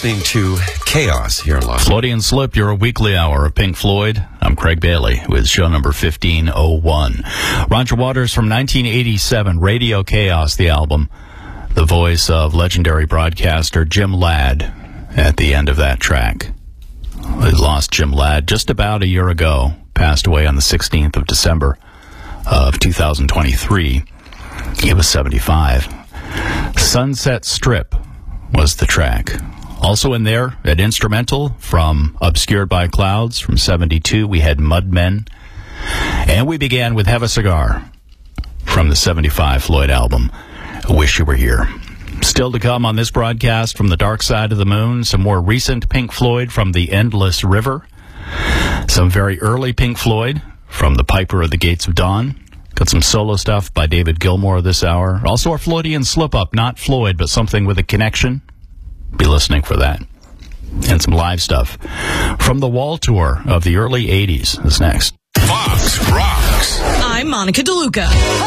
listening to Chaos here in Los Angeles. Floaty and Slip, your weekly hour of Pink Floyd. I'm Craig Bailey with show number 1501. Roger Waters from 1987, Radio Chaos, the album. The voice of legendary broadcaster Jim Ladd at the end of that track. We lost Jim Ladd just about a year ago. Passed away on the 16th of December of 2023. He was 75. Sunset Strip was the track. Also in there, an instrumental from Obscured by Clouds from 72. We had Mudmen. And we began with Have a Cigar from the 75 Floyd album, Wish You Were Here. Still to come on this broadcast from the Dark Side of the Moon, some more recent Pink Floyd from The Endless River. Some very early Pink Floyd from The Piper of the Gates of Dawn. Got some solo stuff by David Gilmour this hour. Also our Floydian slip-up, not Floyd, but something with a connection. Be listening for that. And some live stuff from the Wall Tour of the early 80s is next. Fox Rocks. I'm Monica DeLuca.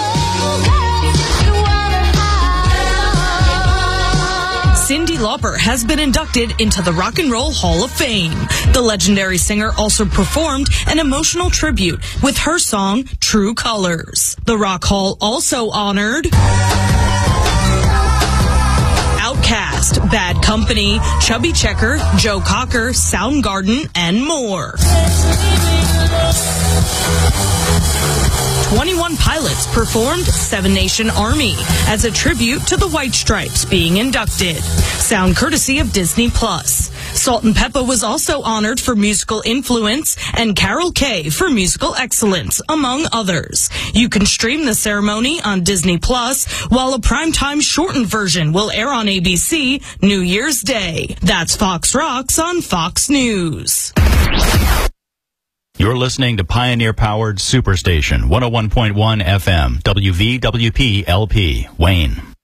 Cyndi Lauper has been inducted into the Rock and Roll Hall of Fame. The legendary singer also performed an emotional tribute with her song, True Colors. The Rock Hall also honored Outkast, Bad Company, Chubby Checker, Joe Cocker, Soundgarden, and more. 21 Pilots performed Seven Nation Army as a tribute to the White Stripes being inducted. Sound courtesy of Disney+. Salt and Peppa was also honored for musical influence and Carol Kay for musical excellence, among others. You can stream the ceremony on Disney+, while a primetime shortened version will air on ABC New Year's Day. That's Fox Rocks on Fox News. You're listening to Pioneer-powered Superstation, 101.1 FM, WVWP-LP, Wayne.